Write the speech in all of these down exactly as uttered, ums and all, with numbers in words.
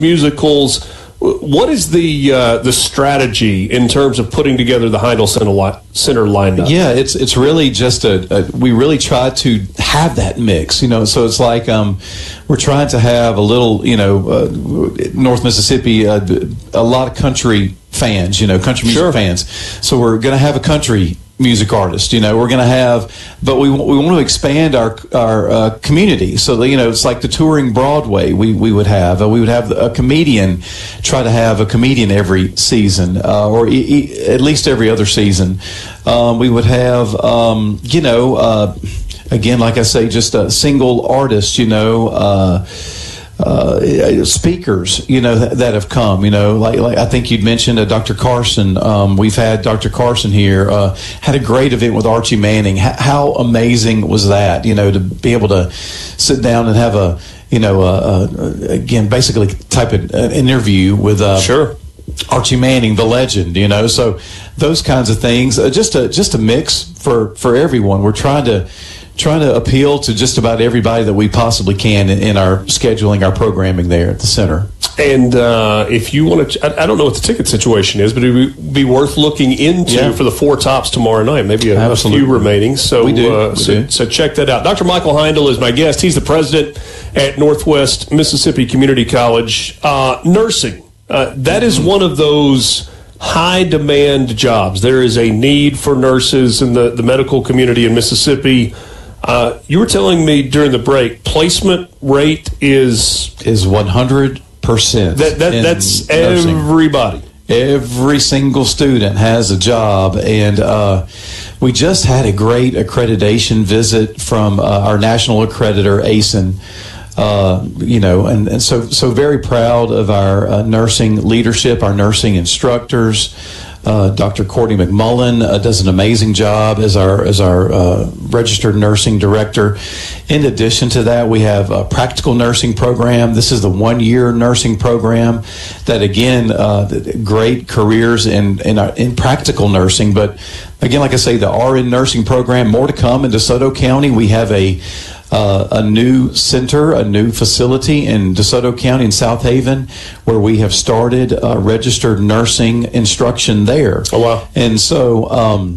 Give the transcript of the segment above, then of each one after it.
musicals. What is the uh, the strategy in terms of putting together the Heindel Center, li- Center lineup? Yeah, it's it's really just a, a we really try to have that mix, you know. So it's like um, we're trying to have a little, you know, uh, North Mississippi, uh, a lot of country fans, you know, country music Sure. fans. So we're going to have a country music artist, you know, we're going to have, but we we want to expand our our uh, community. So that, you know, it's like the touring Broadway. We we would have uh, we would have a comedian, try to have a comedian every season, uh, or e- e- at least every other season. Um, we would have, um, you know, uh, again, like I say, just a single artist, you know. Uh, Uh, speakers, you know, that, that have come, you know, like, like I think you'd mentioned uh, Doctor Carson. Um, we've had Doctor Carson here, uh, had a great event with Archie Manning. H- how amazing was that, you know, to be able to sit down and have a, you know, uh, uh, again, basically type of an interview with uh, Sure. Archie Manning, the legend, you know, so those kinds of things, uh, just a, just a mix for, for everyone. We're trying to, trying to appeal to just about everybody that we possibly can in, in our scheduling, our programming there at the center. And uh, if you want to, I, I don't know what the ticket situation is, but it would be worth looking into yeah. for the Four Tops tomorrow night. Maybe a, a few remaining. So, we do. Uh, we so, do. so check that out. Doctor Michael Heindel is my guest. He's the president at Northwest Mississippi Community College. Uh, nursing, uh, that is one of those high demand jobs. There is a need for nurses in the, the medical community in Mississippi. Uh, you were telling me during the break, placement rate is is one hundred percent. That, that that's nursing. Everybody. Every single student has a job, and uh, we just had a great accreditation visit from uh, our national accreditor, A S I N. Uh, you know, and, and so so very proud of our uh, nursing leadership, our nursing instructors. Uh, Doctor Courtney McMullen uh, does an amazing job as our as our uh, registered nursing director. In addition to that, we have a practical nursing program. This is the one-year nursing program that, again, uh, great careers in in, our, in practical nursing. But again, like I say, the R N nursing program, more to come in DeSoto County. We have a Uh, a new center, a new facility in DeSoto County in South Haven, where we have started uh, registered nursing instruction there. Oh, wow. And so um,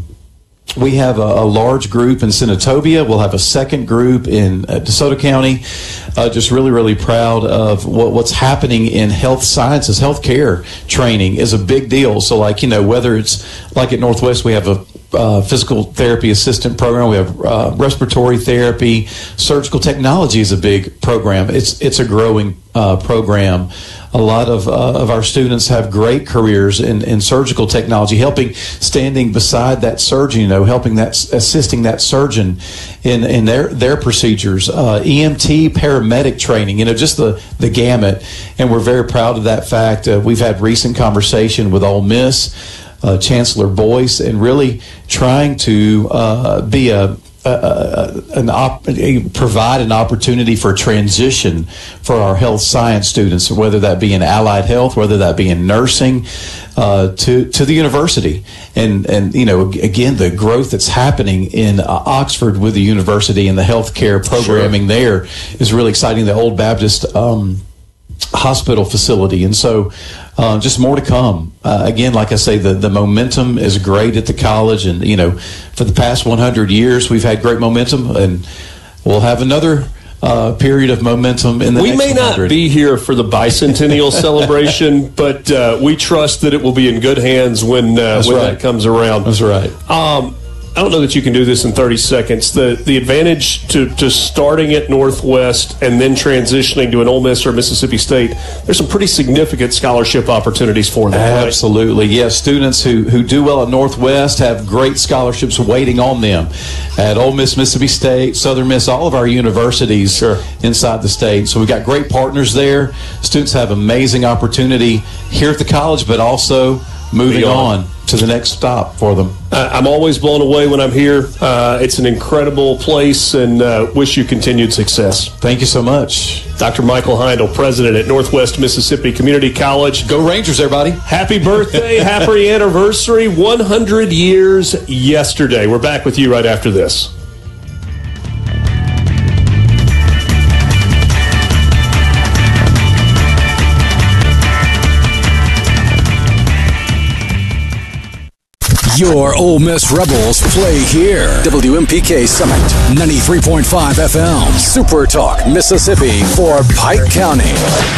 we have a, a large group in Senatobia. We'll have a second group in uh, DeSoto County. Uh, just really, really proud of what, what's happening in health sciences. Healthcare training is a big deal. So, like, you know, whether it's like at Northwest, we have a Uh, physical therapy assistant program. We have uh, respiratory therapy. Surgical technology is a big program. It's it's a growing uh, program. A lot of uh, of our students have great careers in, in surgical technology, helping, standing beside that surgeon, you know, helping that, assisting that surgeon in, in their their procedures. Uh, E M T, paramedic training, you know, just the, the gamut. And we're very proud of that fact. Uh, we've had recent conversation with Ole Miss, Uh, Chancellor Boyce, and really trying to uh, be a, a, a an op- a, provide an opportunity for transition for our health science students, whether that be in allied health, whether that be in nursing, uh, to to the university. And and you know, again, the growth that's happening in uh, Oxford with the university and the healthcare programming sure. there is really exciting. The Old Baptist Um, hospital facility, and so uh, just more to come. Uh, again, like I say, the, the momentum is great at the college, and you know, for the past one hundred years, we've had great momentum, and we'll have another uh, period of momentum in the we next may one hundred. not be here for the bicentennial celebration, but uh, we trust that it will be in good hands when uh, when right. that comes around. That's right. Um, I don't know that you can do this in thirty seconds. The the advantage to, to starting at Northwest and then transitioning to an Ole Miss or Mississippi State, there's some pretty significant scholarship opportunities for them. Right? Absolutely. Yes, students who, who do well at Northwest have great scholarships waiting on them. At Ole Miss, Mississippi State, Southern Miss, all of our universities sure. inside the state. So we've got great partners there. Students have amazing opportunity here at the college, but also moving on to the next stop for them. I'm always blown away when I'm here. Uh, it's an incredible place, and uh, wish you continued success. Thank you so much. Doctor Michael Heindel, president at Northwest Mississippi Community College. Go Rangers, everybody. Happy birthday, happy anniversary, one hundred years yesterday. We're back with you right after this. Your Ole Miss Rebels play here. W M P K Summit, ninety-three point five F M. Super Talk, Mississippi for Pike County.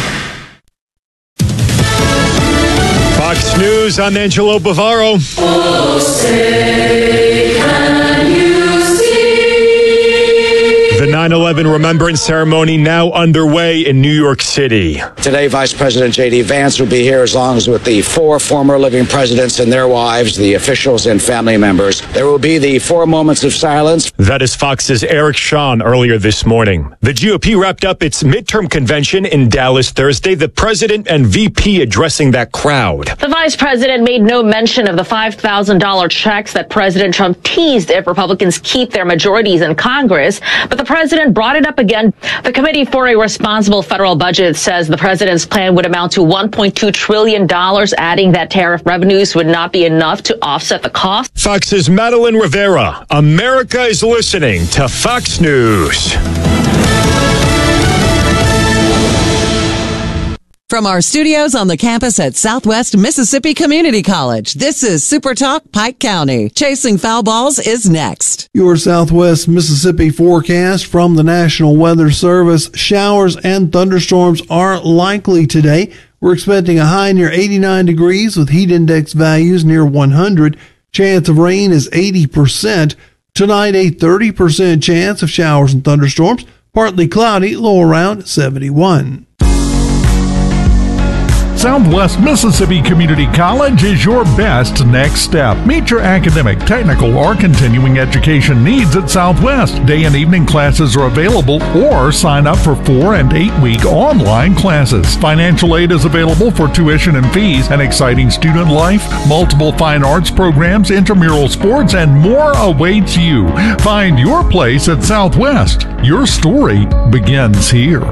Fox News, I'm Angelo Bavaro. Oh, say, can you see? The nine eleven Remembrance Ceremony now underway in New York City. Today, Vice President J D. Vance will be here as long as with the four former living presidents and their wives, the officials and family members. There will be the four moments of silence. That is Fox's Eric Shawn earlier this morning. The G O P wrapped up its midterm convention in Dallas Thursday. The president and V P addressing that crowd. The vice president made no mention of the five thousand dollars checks that President Trump teased if Republicans keep their majorities in Congress. But the president brought it up again. The Committee for a Responsible Federal Budget says the president's plan would amount to one point two trillion dollars, adding that tariff revenues would not be enough to offset the cost. Fox's Madeline Rivera. America is listening to Fox News. From our studios on the campus at Southwest Mississippi Community College, this is Super Talk Pike County. Chasing Foul Balls is next. Your Southwest Mississippi forecast from the National Weather Service. Showers and thunderstorms are likely today. We're expecting a high near eighty-nine degrees with heat index values near one hundred. Chance of rain is eighty percent. Tonight, a thirty percent chance of showers and thunderstorms. Partly cloudy, low around seventy-one. Southwest Mississippi Community College is your best next step. Meet your academic, technical, or continuing education needs at Southwest. Day and evening classes are available, or sign up for four and eight week online classes. Financial aid is available for tuition and fees, an exciting student life, multiple fine arts programs, intramural sports, and more awaits you. Find your place at Southwest. Your story begins here.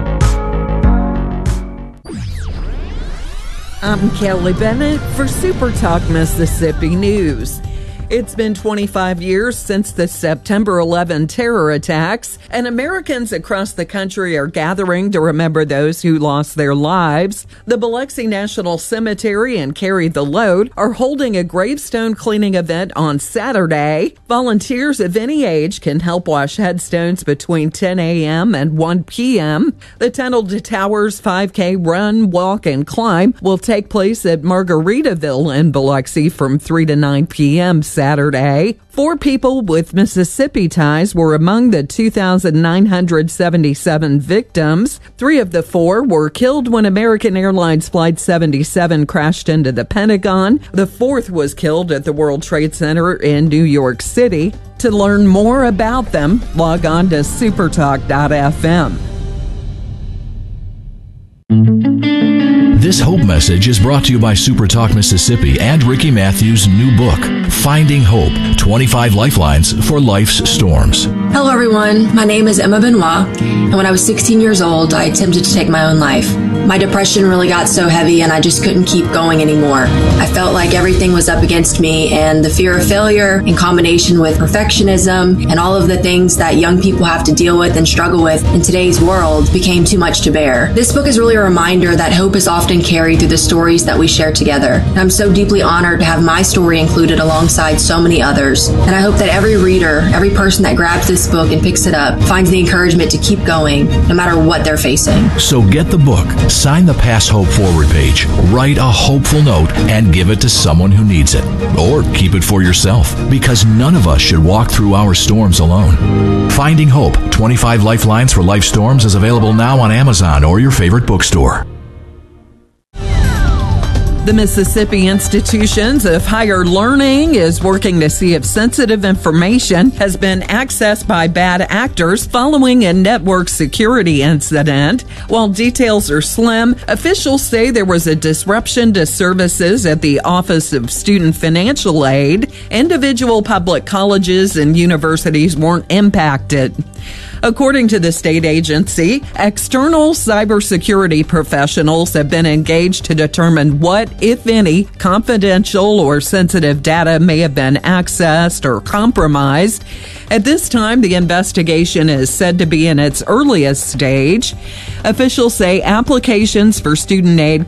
I'm Kelly Bennett for Super Talk Mississippi News. It's been twenty-five years since the September eleventh terror attacks, and Americans across the country are gathering to remember those who lost their lives. The Biloxi National Cemetery and Carry the Load are holding a gravestone cleaning event on Saturday. Volunteers of any age can help wash headstones between ten a.m. and one p.m. The Tunnel to Towers five K run, walk, and climb will take place at Margaritaville in Biloxi from three to nine p.m. Saturday. Four people with Mississippi ties were among the two thousand nine hundred seventy-seven victims. Three of the four were killed when American Airlines Flight seventy-seven crashed into the Pentagon. The fourth was killed at the World Trade Center in New York City. To learn more about them, log on to supertalk dot f m. This Hope message is brought to you by Super Talk Mississippi and Ricky Matthews' new book, Finding Hope, twenty-five Lifelines for Life's Storms. Hello, everyone. My name is Emma Benoit, and when I was sixteen years old, I attempted to take my own life. My depression really got so heavy, and I just couldn't keep going anymore. I felt like everything was up against me, and the fear of failure, in combination with perfectionism and all of the things that young people have to deal with and struggle with in today's world, became too much to bear. This book is really a reminder that hope is often carried through the stories that we share together. And I'm so deeply honored to have my story included alongside so many others. And I hope that every reader, every person that grabs this book and picks it up, finds the encouragement to keep going, no matter what they're facing. So get the book, sign the Pass Hope forward page, write a hopeful note, and give it to someone who needs it. Or keep it for yourself, because none of us should walk through our storms alone. Finding Hope, twenty-five Lifelines for Life Storms is available now on Amazon or your favorite bookstore. The Mississippi Institutions of Higher Learning is working to see if sensitive information has been accessed by bad actors following a network security incident. While details are slim, officials say there was a disruption to services at the Office of Student Financial Aid. Individual public colleges and universities weren't impacted. According to the state agency, external cybersecurity professionals have been engaged to determine what, if any, confidential or sensitive data may have been accessed or compromised. At this time, the investigation is said to be in its earliest stage. Officials say applications for student aid